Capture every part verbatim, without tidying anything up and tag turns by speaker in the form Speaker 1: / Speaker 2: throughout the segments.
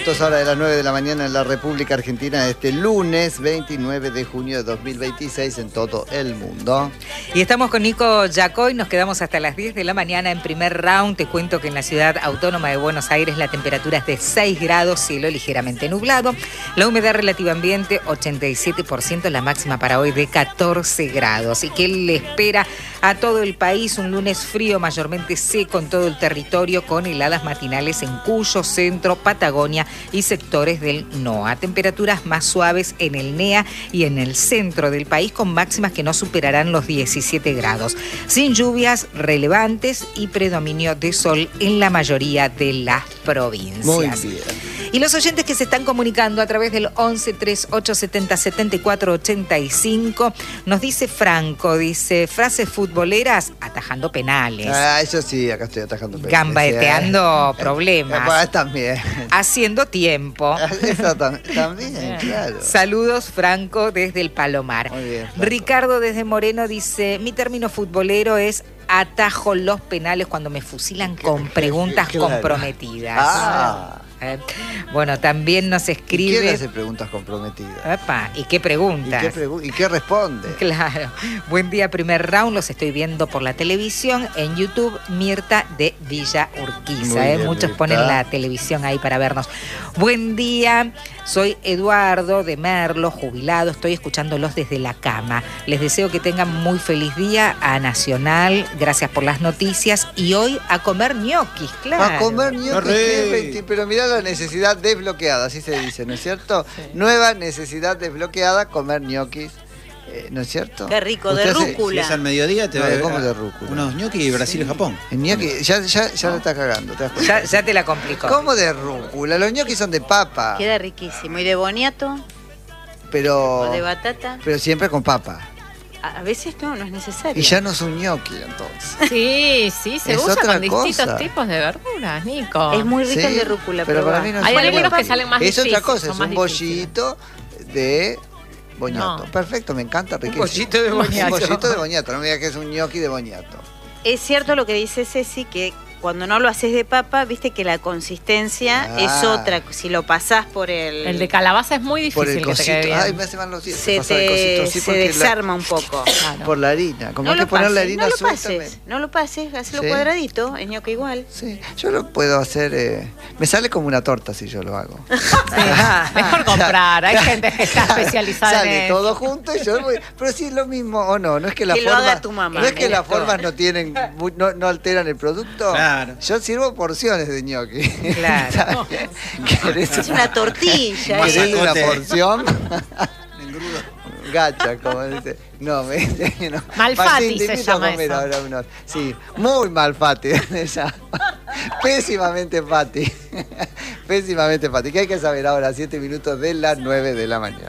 Speaker 1: minutos ahora de las nueve de la mañana en la República Argentina, este lunes veintinueve de junio de dos mil veintiséis en todo el mundo.
Speaker 2: Y estamos con Nico Yacoy, nos quedamos hasta las diez de la mañana en primer round. Te cuento que en la ciudad autónoma de Buenos Aires la temperatura es de seis grados, cielo ligeramente nublado. La humedad relativa ambiente ochenta y siete por ciento, la máxima para hoy de catorce grados. Y que le espera a todo el país un lunes frío, mayormente seco en todo el territorio, con heladas matinales en Cuyo, Centro, Patagonia y sectores del NOA. Temperaturas más suaves en el N E A y en el centro del país, con máximas que no superarán los diecisiete grados. Sin lluvias relevantes y predominio de sol en la mayoría de las provincias.
Speaker 1: Muy bien.
Speaker 2: Y los oyentes que se están comunicando a través del once, treinta y ocho, setenta, setenta y cuatro, ochenta y cinco, nos dice Franco, dice, frases futboleras, atajando penales.
Speaker 1: Ah, eso sí, acá estoy atajando penales.
Speaker 2: Gambateando
Speaker 1: ¿sí?
Speaker 2: problemas.
Speaker 1: Pues también.
Speaker 2: Haciendo tiempo.
Speaker 1: Eso tam también, claro.
Speaker 2: Saludos, Franco, desde el Palomar.
Speaker 1: Muy bien, Franco.
Speaker 2: Ricardo desde Moreno dice, mi término futbolero es atajo los penales cuando me fusilan con preguntas
Speaker 1: claro.
Speaker 2: comprometidas.
Speaker 1: Ah.
Speaker 2: Eh, bueno, también nos escribe...
Speaker 1: ¿Y quién hace preguntas comprometidas?
Speaker 2: Epa, ¿y qué preguntas?
Speaker 1: ¿Y qué, pregu ¿Y qué responde?
Speaker 2: Claro. Buen día, primer round. Los estoy viendo por la televisión. En YouTube, Mirta de Villa Urquiza. ¿eh?
Speaker 1: Bien,
Speaker 2: Muchos
Speaker 1: Mirta.
Speaker 2: ponen la televisión ahí para vernos. Buen día. Soy Eduardo de Merlo, jubilado. Estoy escuchándolos desde la cama. Les deseo que tengan muy feliz día a Nacional. Gracias por las noticias. Y hoy a comer ñoquis, claro.
Speaker 1: A comer ñoquis, pero mirá la necesidad desbloqueada, así se dice, ¿no es cierto? Sí. Nueva necesidad desbloqueada, comer ñoquis, eh, ¿no es cierto?
Speaker 3: Qué rico, de rúcula.
Speaker 4: Si es al mediodía, te va
Speaker 1: a comer de rúcula.
Speaker 4: Unos ñoquis de Brasil sí. y Japón.
Speaker 1: El ñoqui, ya, ya, ya no. lo estás cagando. ¿te
Speaker 2: ya, ya te la complicó.
Speaker 1: ¿Cómo de rúcula? Los ñoquis son de papa.
Speaker 3: Queda riquísimo. ¿Y de boniato?
Speaker 1: Pero...
Speaker 3: ¿O de batata?
Speaker 1: Pero siempre con papa.
Speaker 3: A veces no, no es necesario.
Speaker 1: Y ya no es un ñoqui, entonces.
Speaker 5: Sí, sí, se
Speaker 1: es
Speaker 5: usa
Speaker 1: otra
Speaker 5: con distintos
Speaker 1: cosa.
Speaker 5: tipos de verduras, Nico.
Speaker 3: Es muy rico
Speaker 1: ¿Sí?
Speaker 3: el de rúcula,
Speaker 1: pero
Speaker 3: pero
Speaker 1: para mí no
Speaker 5: hay
Speaker 1: es
Speaker 5: algunos que salen más
Speaker 1: Es
Speaker 5: difíciles.
Speaker 1: otra cosa, es un
Speaker 5: difíciles.
Speaker 1: bollito de boñato.
Speaker 5: No.
Speaker 1: Perfecto, me encanta, riquísimo.
Speaker 2: Un bollito de boñato.
Speaker 1: Un bollito de boñato, no me digas que es un ñoqui de boñato.
Speaker 3: Es cierto lo que dice Ceci, que cuando no lo haces de papa, viste que la consistencia
Speaker 1: ah.
Speaker 3: es otra. Si lo pasás por el...
Speaker 5: El de calabaza es muy difícil
Speaker 1: por el
Speaker 5: que
Speaker 1: cosito.
Speaker 5: te quede bien.
Speaker 1: Ay, me hace mal los dientes.
Speaker 3: Se, te, sí, se desarma
Speaker 1: la...
Speaker 3: un poco.
Speaker 1: Claro. Por la harina. Como
Speaker 3: no
Speaker 1: hay que poner
Speaker 3: pases,
Speaker 1: la harina
Speaker 3: no lo
Speaker 1: suelta.
Speaker 3: pases, me... No lo pases, hazlo
Speaker 1: ¿Sí?
Speaker 3: cuadradito, el ñoqui igual.
Speaker 1: Sí, yo lo puedo hacer... Eh... Me sale como una torta si yo lo hago.
Speaker 5: Sí. Mejor comprar, hay gente que está especializada
Speaker 1: sale
Speaker 5: en eso.
Speaker 1: todo junto y yo voy... Pero sí es lo mismo, ¿o no? No es que la
Speaker 3: que
Speaker 1: forma...
Speaker 3: lo haga tu mamá.
Speaker 1: No es que
Speaker 3: esto.
Speaker 1: las formas no tienen... No, no alteran el producto.
Speaker 4: Claro.
Speaker 1: Yo sirvo porciones de ñoqui.
Speaker 2: Claro.
Speaker 3: Es una tortilla.
Speaker 1: ¿Querés una porción?
Speaker 4: Engrudo.
Speaker 1: Gacha, como dice. No, me, no.
Speaker 5: Malfatti
Speaker 1: Martín, te
Speaker 5: se
Speaker 1: invito a
Speaker 5: llama
Speaker 1: comer
Speaker 5: eso.
Speaker 1: ahora unos. Sí, muy malfatti. Pésimamente fati. Pésimamente fati. ¿Qué hay que saber ahora? Siete minutos de las nueve de la mañana.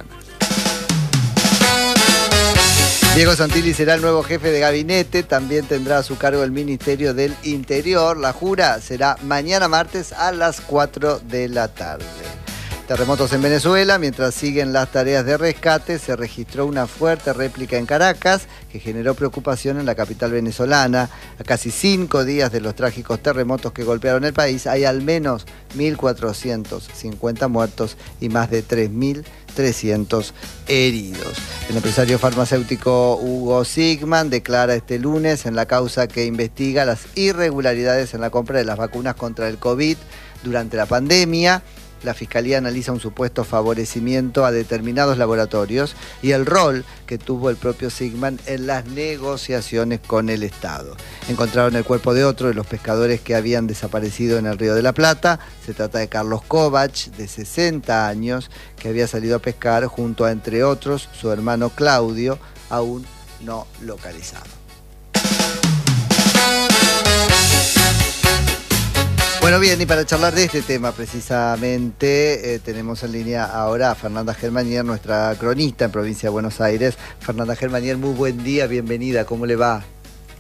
Speaker 1: Diego Santilli será el nuevo jefe de gabinete, también tendrá a su cargo el Ministerio del Interior. La jura será mañana martes a las cuatro de la tarde. Terremotos en Venezuela, mientras siguen las tareas de rescate, se registró una fuerte réplica en Caracas que generó preocupación en la capital venezolana. A casi cinco días de los trágicos terremotos que golpearon el país, hay al menos mil cuatrocientos cincuenta muertos y más de tres mil trescientos heridos. El empresario farmacéutico Hugo Sigman declara este lunes en la causa que investiga las irregularidades en la compra de las vacunas contra el COVID durante la pandemia. La Fiscalía analiza un supuesto favorecimiento a determinados laboratorios y el rol que tuvo el propio Sigman en las negociaciones con el Estado. Encontraron el cuerpo de otro de los pescadores que habían desaparecido en el Río de la Plata. Se trata de Carlos Kovács, de sesenta años, que había salido a pescar junto a, entre otros, su hermano Claudio, aún no localizado. Bueno, bien, y para charlar de este tema precisamente, eh, tenemos en línea ahora a Fernanda Germanier, nuestra cronista en Provincia de Buenos Aires. Fernanda Germanier, muy buen día, bienvenida, ¿cómo le va?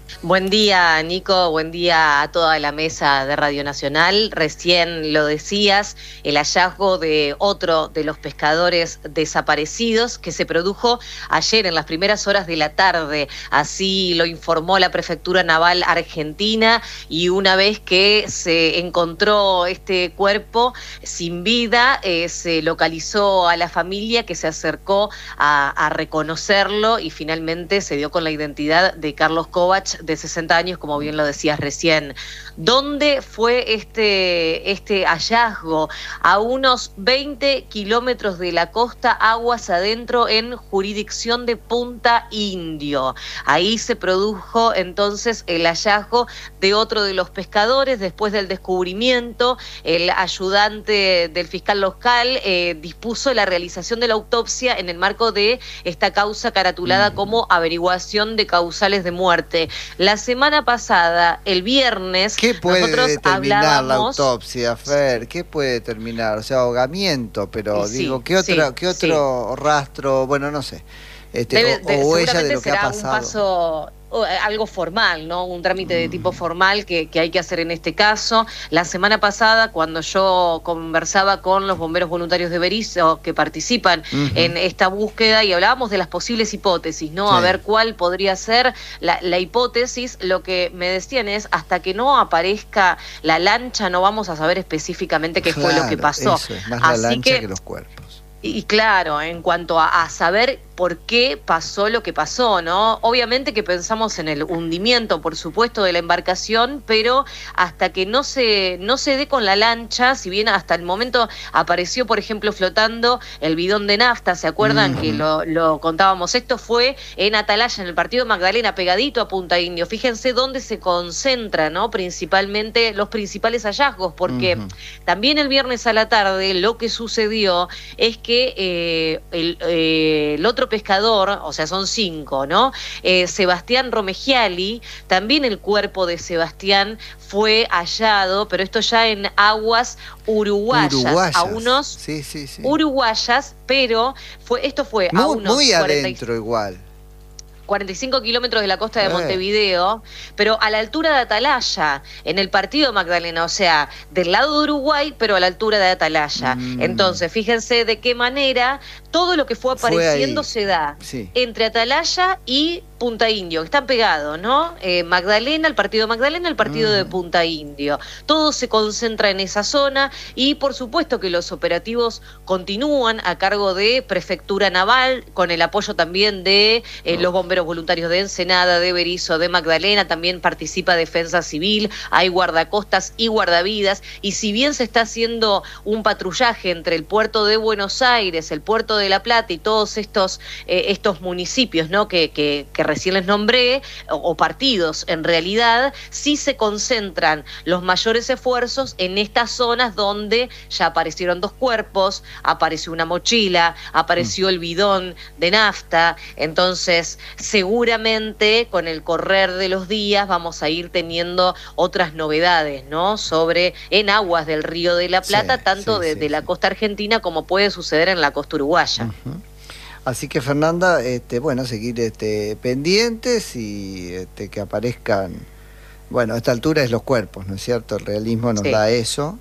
Speaker 6: Buen día, Nico, buen día a toda la mesa de Radio Nacional. Recién lo decías, el hallazgo de otro de los pescadores desaparecidos que se produjo ayer en las primeras horas de la tarde. Así lo informó la Prefectura Naval Argentina, y una vez que se encontró este cuerpo sin vida, eh, se localizó a la familia, que se acercó a, a reconocerlo, y finalmente se dio con la identidad de Carlos Kovach, de sesenta años, como bien lo decías recién. ¿Dónde fue este, este hallazgo? A unos veinte kilómetros de la costa, aguas adentro, en jurisdicción de Punta Indio. Ahí se produjo entonces el hallazgo de otro de los pescadores. Después del descubrimiento, el ayudante del fiscal local eh, dispuso la realización de la autopsia en el marco de esta causa caratulada como averiguación de causales de muerte. La semana pasada, el viernes,
Speaker 1: ¿qué puede
Speaker 6: nosotros
Speaker 1: determinar
Speaker 6: hablábamos...
Speaker 1: la autopsia, Fer? ¿Qué puede determinar? O sea, ahogamiento, pero
Speaker 6: Sí,
Speaker 1: digo, ¿qué otro,
Speaker 6: sí,
Speaker 1: qué otro
Speaker 6: sí.
Speaker 1: rastro? Bueno, no sé. Este,
Speaker 6: Debe,
Speaker 1: o,
Speaker 6: de,
Speaker 1: o huella de
Speaker 6: seguramente
Speaker 1: lo que ha
Speaker 6: será un
Speaker 1: pasado.
Speaker 6: paso, o, eh, algo formal, ¿no? Un trámite de tipo formal que, que hay que hacer en este caso. La semana pasada, cuando yo conversaba con los bomberos voluntarios de Berisso que participan
Speaker 1: Uh-huh.
Speaker 6: en esta búsqueda, y hablábamos de las posibles hipótesis, ¿no?
Speaker 1: Sí.
Speaker 6: A ver cuál podría ser la, la hipótesis. Lo que me decían es, hasta que no aparezca la lancha, no vamos a saber específicamente qué fue lo que
Speaker 1: Claro,
Speaker 6: pasó.
Speaker 1: eso es, más
Speaker 6: Así
Speaker 1: la lancha que,
Speaker 6: que
Speaker 1: los cuerpos.
Speaker 6: Y claro, en cuanto a, a saber por qué pasó lo que pasó, ¿no? Obviamente que pensamos en el hundimiento, por supuesto, de la embarcación, pero hasta que no se, no se dé con la lancha, si bien hasta el momento apareció, por ejemplo, flotando el bidón de nafta, ¿se acuerdan?
Speaker 1: Uh-huh.
Speaker 6: Que lo, lo contábamos. Esto fue en Atalaya, en el partido Magdalena, pegadito a Punta Indio. Fíjense dónde se concentra, ¿no? Principalmente los principales hallazgos, porque
Speaker 1: Uh-huh.
Speaker 6: también el viernes a la tarde lo que sucedió es que eh, el, eh, el otro pescador, o sea, son cinco, ¿no? Eh, Sebastián Romegiali, también el cuerpo de Sebastián fue hallado, pero esto ya en aguas uruguayas,
Speaker 1: Uruguayas.
Speaker 6: a unos
Speaker 1: Sí, sí, sí.
Speaker 6: uruguayas, pero fue esto fue a
Speaker 1: Muy,
Speaker 6: unos
Speaker 1: muy
Speaker 6: cuarenta y-
Speaker 1: adentro igual.
Speaker 6: cuarenta y cinco kilómetros de la costa de
Speaker 1: Eh.
Speaker 6: Montevideo, pero a la altura de Atalaya, en el partido Magdalena, o sea, del lado de Uruguay, pero a la altura de Atalaya.
Speaker 1: Mm.
Speaker 6: Entonces, fíjense de qué manera todo lo que fue
Speaker 1: Fue
Speaker 6: apareciendo
Speaker 1: ahí.
Speaker 6: se da
Speaker 1: Sí.
Speaker 6: entre Atalaya y Punta Indio, que están pegados, ¿no? Eh, Magdalena, el partido Magdalena, el partido
Speaker 1: Mm.
Speaker 6: de Punta Indio. Todo se concentra en esa zona, y por supuesto que los operativos continúan a cargo de Prefectura Naval, con el apoyo también de eh,
Speaker 1: Oh.
Speaker 6: los bomberos voluntarios de Ensenada, de Berisso, de Magdalena. También participa Defensa Civil, hay guardacostas y guardavidas, y si bien se está haciendo un patrullaje entre el puerto de Buenos Aires, el puerto de La Plata y todos estos, eh, estos municipios, ¿no? que, que, que recién les nombré, o, o partidos en realidad, sí se concentran los mayores esfuerzos en estas zonas donde ya aparecieron dos cuerpos, apareció una mochila, apareció el bidón de nafta. Entonces, seguramente con el correr de los días vamos a ir teniendo otras novedades, ¿no? Sobre en aguas del Río de la Plata,
Speaker 1: Sí,
Speaker 6: tanto
Speaker 1: sí,
Speaker 6: de,
Speaker 1: sí,
Speaker 6: de la
Speaker 1: sí.
Speaker 6: costa argentina como puede suceder en la costa uruguaya.
Speaker 1: Ujú. Así que, Fernanda, este, bueno, seguir este, pendientes y este, que aparezcan, bueno, a esta altura es los cuerpos, ¿no es cierto? El realismo nos
Speaker 6: Sí.
Speaker 1: da eso.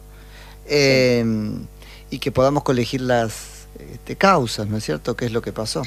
Speaker 1: Eh, y que podamos colegir las este, causas, ¿no es cierto? ¿Qué es lo que pasó?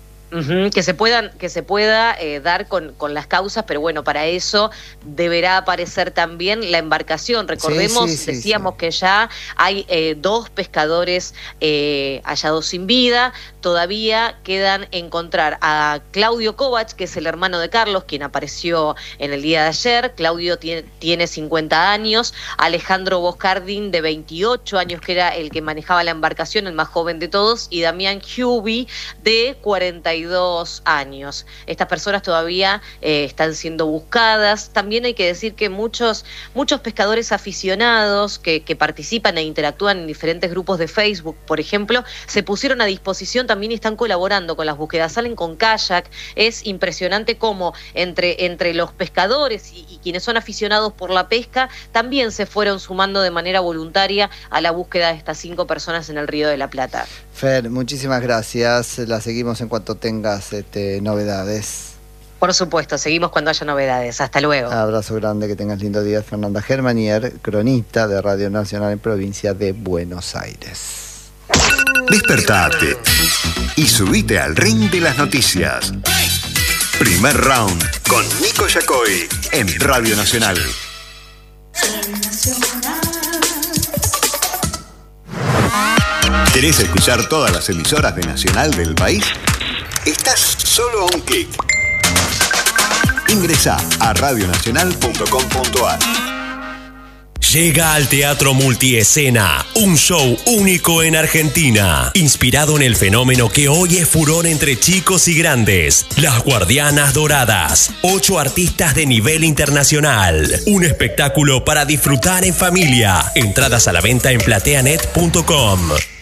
Speaker 6: Ujú, que se puedan, que se pueda eh, dar con, con las causas, pero bueno, para eso deberá aparecer también la embarcación. Recordemos,
Speaker 1: Sí, sí, sí,
Speaker 6: decíamos
Speaker 1: sí.
Speaker 6: que ya hay eh, dos pescadores eh, hallados sin vida. Todavía quedan encontrar a Claudio Kovach, que es el hermano de Carlos, quien apareció en el día de ayer. Claudio tiene, tiene cincuenta años, Alejandro Boscardín, de veintiocho años, que era el que manejaba la embarcación, el más joven de todos, y Damián Huby, de cuarenta y dos años. Estas personas todavía eh, están siendo buscadas. También hay que decir que muchos, muchos pescadores aficionados que, que participan e interactúan en diferentes grupos de Facebook, por ejemplo, se pusieron a disposición también y están colaborando con las búsquedas. Salen con kayak. Es impresionante cómo entre, entre los pescadores y, y quienes son aficionados por la pesca también se fueron sumando de manera voluntaria a la búsqueda de estas cinco personas en el Río de la Plata.
Speaker 1: Fer, muchísimas gracias. La seguimos en cuanto tengas este, novedades.
Speaker 6: Por supuesto, seguimos cuando haya novedades. Hasta luego.
Speaker 1: Abrazo grande, que tengas lindo día. Fernanda Germanier, cronista de Radio Nacional en provincia de Buenos Aires.
Speaker 7: Despertate y subite al ring de las noticias. Primer round con Nico Yacoy en Radio Nacional. ¿Querés escuchar todas las emisoras de Nacional del país? Estás solo a un clic. Ingresá a radio nacional punto com punto a r.
Speaker 8: Llega al Teatro Multiescena, un show único en Argentina, inspirado en el fenómeno que hoy es furor entre chicos y grandes, Las Guardianas Doradas, ocho artistas de nivel internacional, un espectáculo para disfrutar en familia. Entradas a la venta en plateanet punto com.